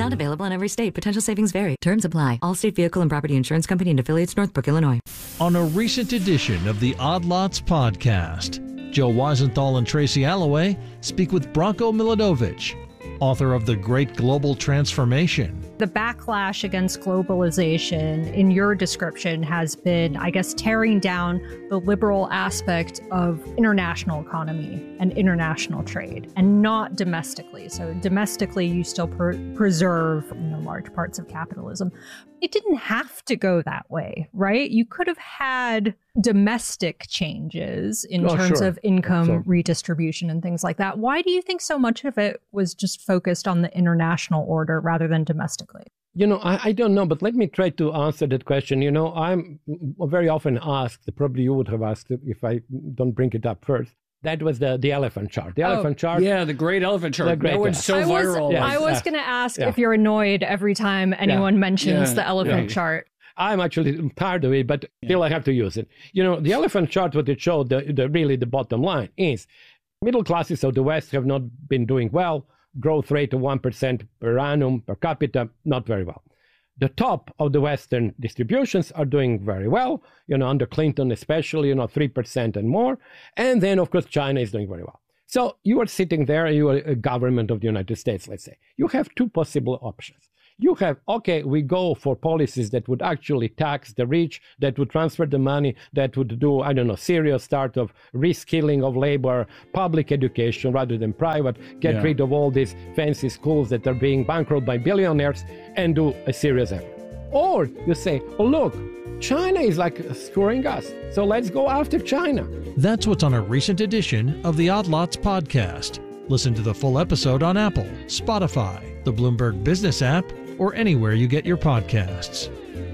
Not available in every state. Potential savings vary. Terms apply. Allstate Vehicle and Property Insurance Company and affiliates, Northbrook, Illinois. On a recent edition of the Odd Lots podcast, Joe Weisenthal and Tracy Alloway speak with Branko Milanovic, author of The Great Global Transformation. The backlash against globalization, in your description, has been, I guess, tearing down the liberal aspect of international economy and international trade, and not domestically. So domestically, you still per- preserve, you know, large parts of capitalism. It didn't have to go that way, right? You could have had domestic changes in oh, terms sure. of income sure. redistribution and things like that. Why do you think so much of it was just focused on the international order rather than domestically? You know, I, I don't know, but let me try to answer that question. You know, I'm very often asked, probably you would have asked if I don't bring it up first. That was the, the elephant chart. The oh, elephant chart. Yeah, the great elephant chart. Great that one's so I was, viral. Yes. I was going to ask yeah. if you're annoyed every time anyone yeah. mentions yeah. the elephant yeah. chart. I'm actually tired of it, but yeah. still I have to use it. You know, the elephant chart, what it showed, the, the really the bottom line is middle classes of the West have not been doing well. Growth rate of one percent per annum per capita, not very well. The top of the Western distributions are doing very well, you know, under Clinton especially, you know, three percent and more. And then, of course, China is doing very well. So you are sitting there, you are a government of the United States, let's say. You have two possible options. You have, okay, we go for policies that would actually tax the rich, that would transfer the money, that would do, I don't know, serious start of reskilling of labor, public education rather than private, get yeah. rid of all these fancy schools that are being bankrupted by billionaires and do a serious effort. Or you say, oh, look, China is like screwing us, so let's go after China. That's what's on a recent edition of the Odd Lots podcast. Listen to the full episode on Apple, Spotify, the Bloomberg Business app, or anywhere you get your podcasts.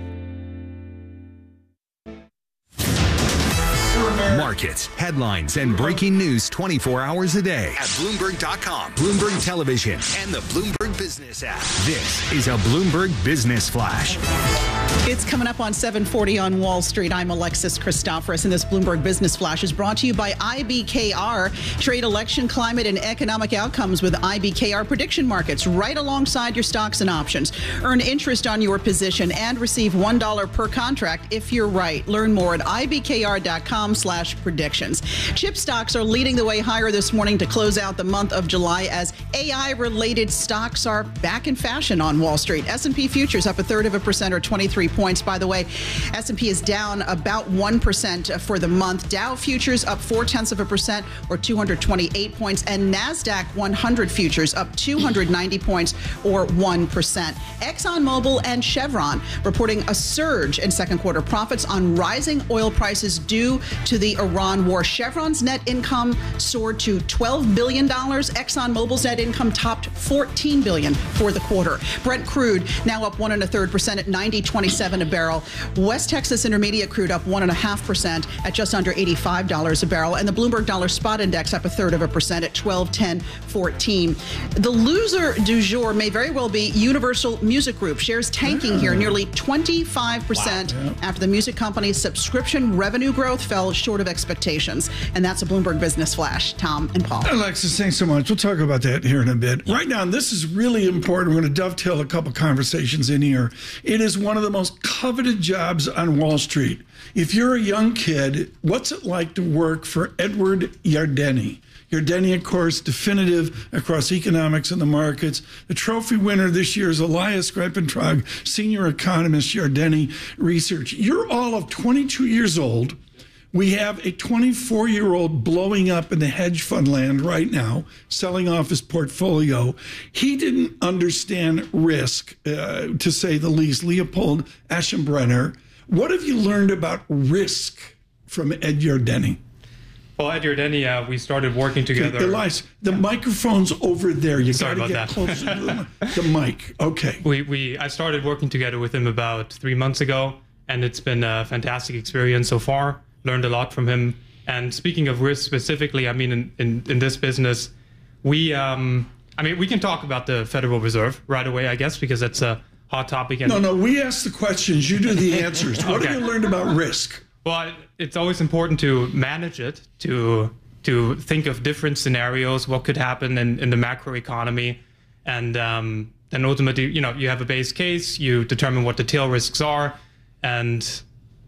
Markets, headlines, and breaking news twenty-four hours a day at Bloomberg dot com, Bloomberg Television, and the Bloomberg Business app. This is a Bloomberg Business Flash. It's coming up on seven forty on Wall Street. I'm Alexis Christoforous, and this Bloomberg Business Flash is brought to you by I B K R. Trade election, climate, and economic outcomes with I B K R prediction markets right alongside your stocks and options. Earn interest on your position and receive one dollar per contract if you're right. Learn more at I B K R dot com slash predictions. Chip stocks are leading the way higher this morning to close out the month of July as A I-related stocks are back in fashion on Wall Street. S and P futures up a third of a percent or twenty-three points. By the way, S and P is down about one percent for the month. Dow futures up four tenths of a percent or two hundred twenty-eight points, and NASDAQ one hundred futures up two hundred ninety points or one percent. ExxonMobil and Chevron reporting a surge in second quarter profits on rising oil prices due to the Iran war. Chevron's net income soared to twelve billion dollars. ExxonMobil's net income topped fourteen billion dollars for the quarter. Brent crude now up one and a third percent at ninety twenty-seven a barrel. West Texas Intermediate crude up one and a half percent at just under eighty-five dollars a barrel. And the Bloomberg Dollar Spot Index up a third of a percent at twelve ten fourteen. The loser du jour may very well be Universal Music Group. Shares tanking here nearly twenty-five percent wow. after the music company's subscription revenue growth fell short of expectations. And that's a Bloomberg Business Flash. Tom and Paul. Alexis, thanks so much. We'll talk about that here in a bit. Right now, this is really important. We're going to dovetail a couple conversations in here. It is one of the most coveted jobs on Wall Street. If you're a young kid, what's it like to work for Edward Yardeni? Yardeni, of course, definitive across economics and the markets. The trophy winner this year is Elias Grepentrag, senior economist, Yardeni Research. You're all of twenty-two years old. We have a twenty-four-year-old blowing up in the hedge fund land right now, selling off his portfolio. He didn't understand risk, uh, to say the least. Leopold Aschenbrenner. What have you learned about risk from Ed Yardeni? Well, at Yardeni, uh, we started working together. Okay, Elias, the microphone's over there. You got to get that. closer to the, the mic. Okay. We we I started working together with him about three months ago, and it's been a fantastic experience so far. Learned a lot from him. And speaking of risk specifically, I mean, in, in, in this business, we um, I mean, we can talk about the Federal Reserve right away, I guess, because that's a hot topic. And no, no, we ask the questions. You do the answers. What okay. have you learned about risk? Well, it's always important to manage it, to to think of different scenarios, what could happen in, in the macro economy. And um, then ultimately, you know, you have a base case, you determine what the tail risks are, and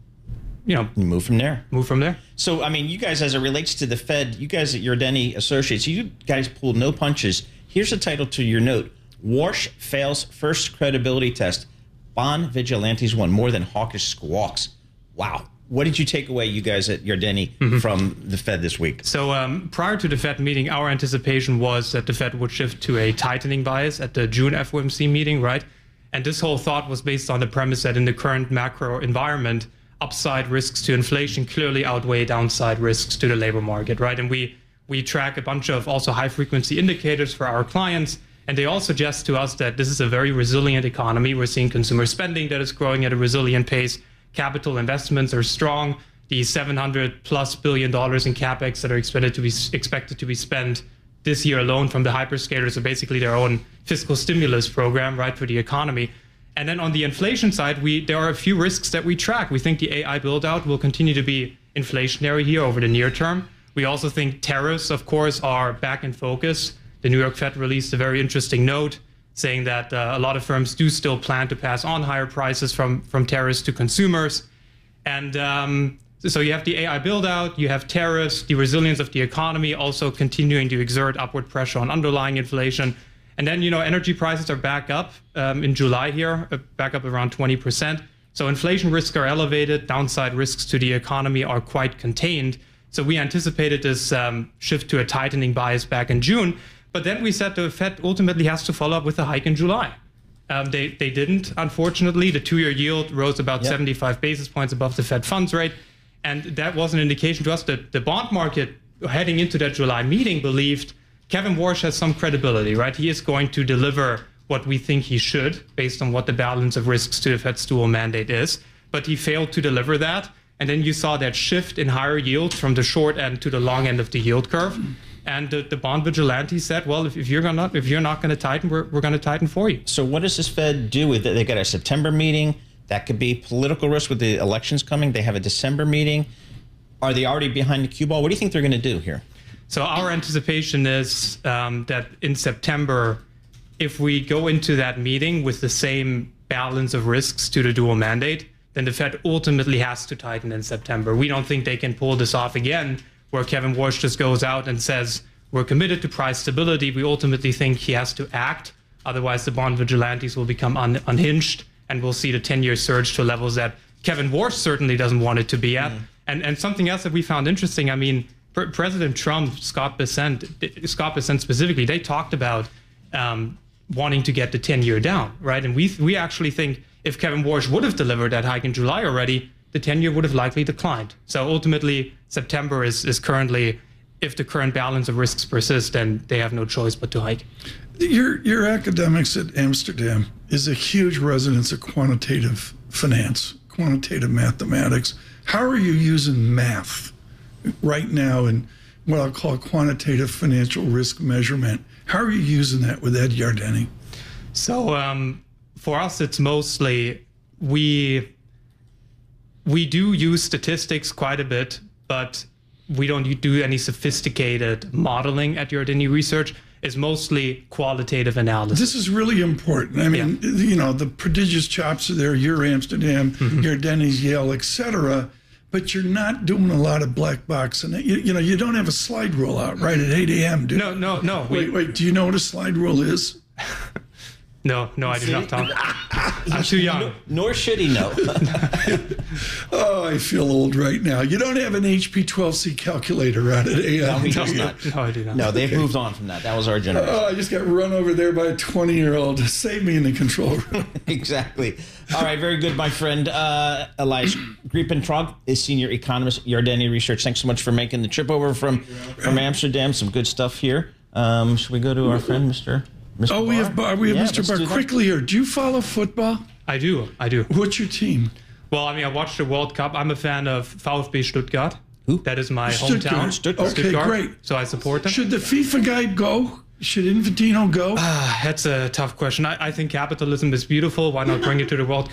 you know, you move from there. Move from there. So, I mean, you guys, as it relates to the Fed, you guys at Yardeni Associates, you guys pulled no punches. Here's the title to your note: Warsh fails first credibility test. Bond vigilantes won more than hawkish squawks. Wow. What did you take away, you guys at Yardeni, mm-hmm. from the Fed this week? So um, prior to the Fed meeting, our anticipation was that the Fed would shift to a tightening bias at the June F O M C meeting, right? And this whole thought was based on the premise that in the current macro environment, upside risks to inflation clearly outweigh downside risks to the labor market, right? And we we track a bunch of also high-frequency indicators for our clients, and they all suggest to us that this is a very resilient economy. We're seeing consumer spending that is growing at a resilient pace. Capital investments are strong. The seven hundred plus billion dollars in capex that are expected to be expected to be spent this year alone from the hyperscalers are basically their own fiscal stimulus program, right, for the economy. And then on the inflation side, we there are a few risks that we track. We think the A I build-out will continue to be inflationary here over the near term. We also think tariffs, of course, are back in focus. The New York Fed released a very interesting note saying that uh, a lot of firms do still plan to pass on higher prices from, from tariffs to consumers. And um, so you have the A I build-out, you have tariffs, the resilience of the economy also continuing to exert upward pressure on underlying inflation. And then, you know, energy prices are back up um, in July here, uh, back up around twenty percent. So inflation risks are elevated, downside risks to the economy are quite contained. So we anticipated this um, shift to a tightening bias back in June. But then we said the Fed ultimately has to follow up with a hike in July. Um, they, they didn't, unfortunately. The two-year yield rose about yep. seventy-five basis points above the Fed funds rate. And that was an indication to us that the bond market heading into that July meeting believed Kevin Warsh has some credibility, right? He is going to deliver what we think he should based on what the balance of risks to the Fed's dual mandate is. But he failed to deliver that. And then you saw that shift in higher yield from the short end to the long end of the yield curve. And the, the bond vigilante said, well, if, if you're gonna if you're not going to tighten, we're, we're going to tighten for you. So what does this Fed do with it? They got a September meeting. That could be political risk with the elections coming. They have a December meeting. Are they already behind the cue ball? What do you think they're going to do here? So our anticipation is um, that in September, if we go into that meeting with the same balance of risks to the dual mandate, then the Fed ultimately has to tighten in September. We don't think they can pull this off again, where Kevin Warsh just goes out and says, we're committed to price stability. We ultimately think he has to act. Otherwise, the bond vigilantes will become un- unhinged, and we'll see the ten-year surge to levels that Kevin Warsh certainly doesn't want it to be at. Mm. And and something else that we found interesting, I mean, P- President Trump, Scott Bessent, Scott Bessent specifically, they talked about um, wanting to get the ten-year down, right? And we we actually think if Kevin Warsh would have delivered that hike in July already, the ten-year would have likely declined. So ultimately, September is, is currently, if the current balance of risks persists, then they have no choice but to hike. Your, your academics at Amsterdam is a huge residence of quantitative finance, quantitative mathematics. How are you using math right now in what I'll call quantitative financial risk measurement? How are you using that with Ed Yardeni? So um, for us, it's mostly we... We do use statistics quite a bit, but we don't do any sophisticated modeling at Yardeni Research. It's mostly qualitative analysis. This is really important. I mean, yeah. you know, the prodigious chops are there. You're Amsterdam, mm-hmm. Yardeni's Yale, et cetera. But you're not doing a lot of black box. And, you, you know, you don't have a slide rule out right at eight a.m., do you? No, no, no. Wait, we... wait. Do you know what a slide rule is? No, no, I do not, Tom. I'm too young. No, nor should he know. Oh, I feel old right now. You don't have an H P twelve C calculator out at A M. No, he does not. No, I do not. No, they've okay. moved on from that. That was our generation. Oh, I just got run over there by a twenty-year-old. Save me in the control room. Exactly. All right, very good, my friend. Uh, Elias Griepentrog is senior economist at Yardeni Research. Thanks so much for making the trip over from, from Amsterdam. Some good stuff here. Um, should we go to our friend, Mister Mister Oh, Barr? we have Barr. We have yeah, Mister Barr. Quickly here. Do you follow football? I do. I do. What's your team? Well, I mean, I watched the World Cup. I'm a fan of VfB Stuttgart. Who? That is my Stuttgart. hometown. Stuttgart. Okay, Stuttgart. great. So I support them. Should the FIFA guy go? Should Infantino go? Uh, that's a tough question. I, I think capitalism is beautiful. Why not bring it to the World Cup?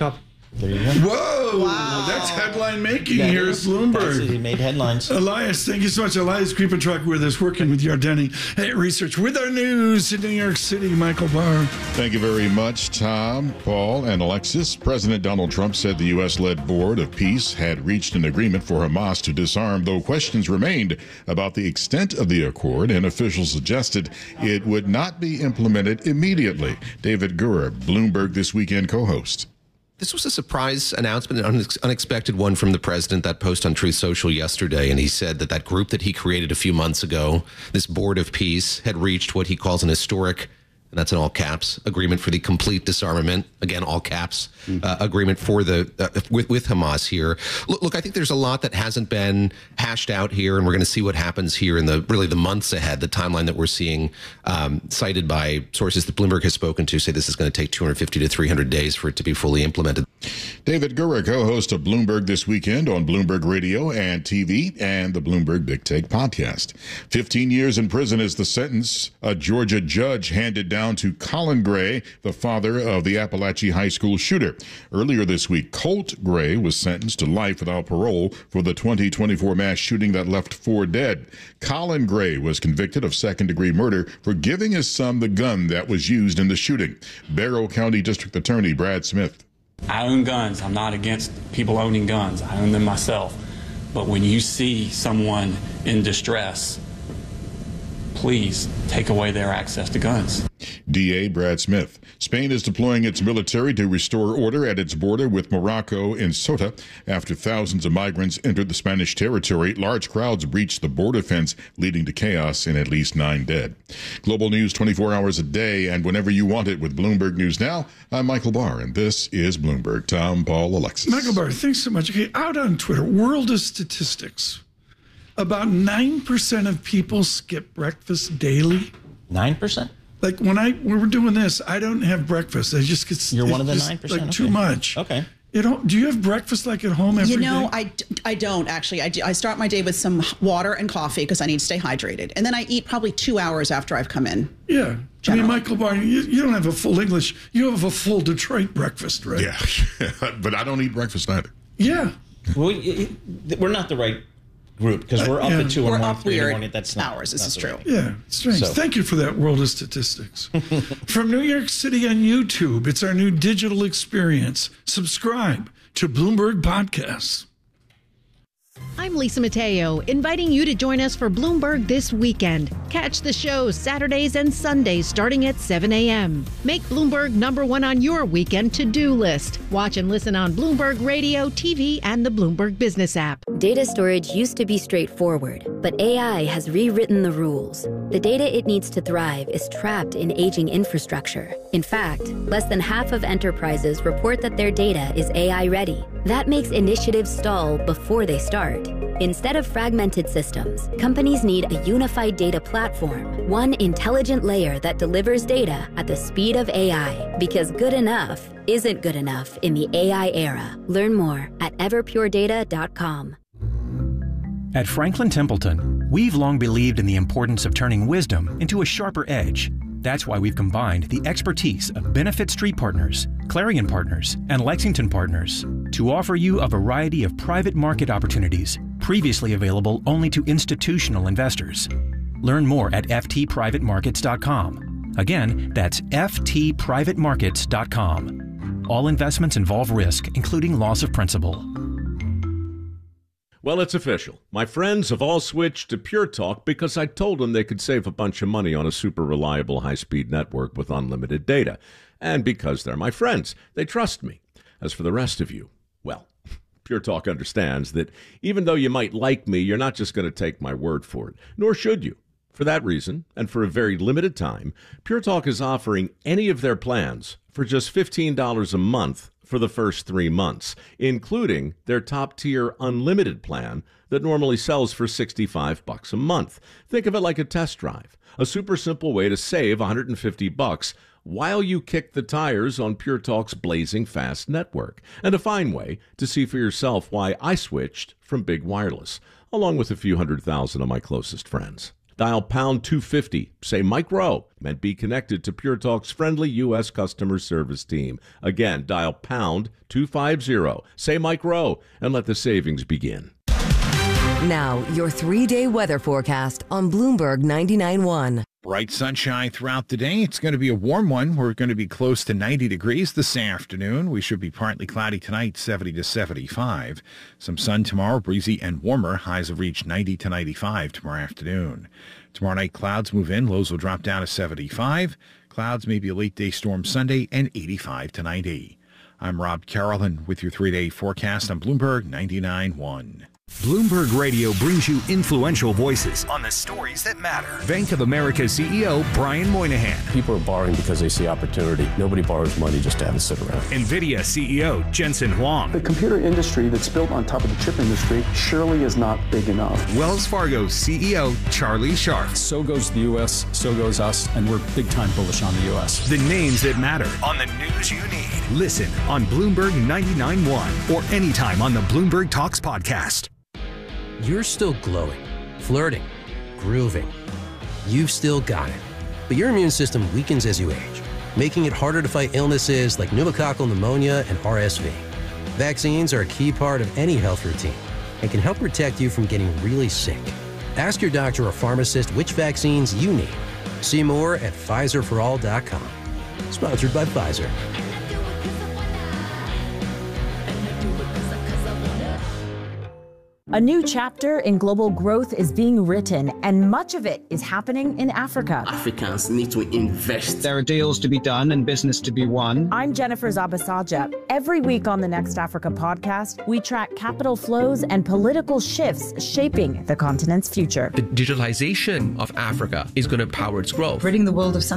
There you go. Whoa! Wow. That's headline making that here is, at Bloomberg. He made headlines. Elias, thank you so much. Elias Creeper-Truck with us, working with Yardeni at Research. With our news in New York City, Michael Barr. Thank you very much, Tom, Paul, and Alexis. President Donald Trump said the U S-led Board of Peace had reached an agreement for Hamas to disarm, though questions remained about the extent of the accord, and officials suggested it would not be implemented immediately. David Gura, Bloomberg This Weekend co-host. This was a surprise announcement, an unexpected one from the president. That post on Truth Social yesterday, and he said that that group that he created a few months ago, this Board of Peace, had reached what he calls an historic, and that's in all caps, agreement for the complete disarmament, again, all caps, mm-hmm. uh, agreement for the uh, with, with Hamas here. Look, look, I think there's a lot that hasn't been hashed out here, and we're going to see what happens here in the really the months ahead. The timeline that we're seeing um, cited by sources that Bloomberg has spoken to say this is going to take two hundred fifty to three hundred days for it to be fully implemented. David Gura, co-host of Bloomberg This Weekend on Bloomberg Radio and T V and the Bloomberg Big Take podcast. fifteen years in prison is the sentence a Georgia judge handed down to Colin Gray, the father of the Appalachia High School shooter. Earlier this week, Colt Gray was sentenced to life without parole for the twenty twenty-four mass shooting that left four dead. Colin Gray was convicted of second-degree murder for giving his son the gun that was used in the shooting. Barrow County District Attorney Brad Smith. I own guns. I'm not against people owning guns. I own them myself. But when you see someone in distress, please take away their access to guns. D A Brad Smith. Spain is deploying its military to restore order at its border with Morocco in Ceuta. After thousands of migrants entered the Spanish territory, large crowds breached the border fence, leading to chaos and at least nine dead. Global news twenty-four hours a day and whenever you want it with Bloomberg News Now. I'm Michael Barr, and this is Bloomberg. Tom, Paul, Alexis. Michael Barr, thanks so much. Okay, out on Twitter, World of Statistics. About nine percent of people skip breakfast daily. nine percent? Like when I when we're doing this, I don't have breakfast. I just get You're one of the nine percent? Like okay. too much. Okay. You don't, do you have breakfast like at home every You know, day? I, I don't actually. I, do, I start my day with some water and coffee because I need to stay hydrated. And then I eat probably two hours after I've come in. Yeah. Generally. I mean, Michael Barr, you, you don't have a full English. You have a full Detroit breakfast, right? Yeah. But I don't eat breakfast either. Yeah. Well, we're not the right group because we're up Uh, yeah. at two We're or more, up three in the weird morning. That's not, hours. This not is the true. right. Yeah, strange. So. Thank you for that World of Statistics. From New York City on YouTube, it's our new digital experience. Subscribe to Bloomberg Podcasts. I'm Lisa Mateo, inviting you to join us for Bloomberg This Weekend. Catch the show Saturdays and Sundays starting at seven a.m. Make Bloomberg number one on your weekend to-do list. Watch and listen on Bloomberg Radio, T V, and the Bloomberg Business app. Data storage used to be straightforward, but A I has rewritten the rules. The data it needs to thrive is trapped in aging infrastructure. In fact, less than half of enterprises report that their data is A I ready. That makes initiatives stall before they start. Instead of fragmented systems, companies need a unified data platform, one intelligent layer that delivers data at the speed of A I, because good enough isn't good enough in the A I era. Learn more at everpure data dot com. At Franklin Templeton, we've long believed in the importance of turning wisdom into a sharper edge. That's why we've combined the expertise of Benefit Street Partners, Clarion Partners, and Lexington Partners to offer you a variety of private market opportunities previously available only to institutional investors. Learn more at f t private markets dot com. Again, that's f t private markets dot com. All investments involve risk, including loss of principal. Well, it's official. My friends have all switched to Pure Talk because I told them they could save a bunch of money on a super reliable high-speed network with unlimited data. And because they're my friends, they trust me. As for the rest of you, well, Pure Talk understands that even though you might like me, you're not just going to take my word for it, nor should you. For that reason, and for a very limited time, Pure Talk is offering any of their plans for just fifteen dollars a month for the first three months, including their top-tier unlimited plan that normally sells for sixty-five bucks a month. Think of it like a test drive, a super simple way to save one hundred fifty bucks while you kick the tires on Pure Talk's blazing fast network, and a fine way to see for yourself why I switched from big wireless, along with a few hundred thousand of my closest friends. Dial pound two fifty. Say Mike Rowe, and be connected to Pure Talk's friendly U S customer service team. Again, dial pound two fifty. Say Mike Rowe, and let the savings begin. Now, your three-day weather forecast on Bloomberg ninety-nine point one. Bright sunshine throughout the day. It's going to be a warm one. We're going to be close to ninety degrees this afternoon. We should be partly cloudy tonight, seventy to seventy-five. Some sun tomorrow, breezy and warmer. Highs have reached ninety to ninety-five tomorrow afternoon. Tomorrow night, clouds move in. Lows will drop down to seventy-five. Clouds, maybe a late day storm Sunday, and eighty-five to ninety. I'm Rob Carolyn with your three-day forecast on Bloomberg ninety-nine point one. Bloomberg Radio brings you influential voices on the stories that matter. Bank of America C E O Brian Moynihan. People are borrowing because they see opportunity. Nobody borrows money just to have it sit around. NVIDIA C E O Jensen Huang. The computer industry that's built on top of the chip industry surely is not big enough. Wells Fargo C E O Charlie Scharf. So goes the U S, so goes us, and we're big time bullish on the U S. The names that matter on the news you need. Listen on Bloomberg ninety-nine point one or anytime on the Bloomberg Talks podcast. You're still glowing, flirting, grooving. You've still got it. But your immune system weakens as you age, making it harder to fight illnesses like pneumococcal pneumonia and R S V. Vaccines are a key part of any health routine and can help protect you from getting really sick. Ask your doctor or pharmacist which vaccines you need. See more at Pfizer for all dot com. Sponsored by Pfizer. A new chapter in global growth is being written, and much of it is happening in Africa. Africans need to invest. There are deals to be done and business to be won. I'm Jennifer Zabasaja. Every week on the Next Africa podcast, we track capital flows and political shifts shaping the continent's future. The digitalization of Africa is going to power its growth. Ridding the world of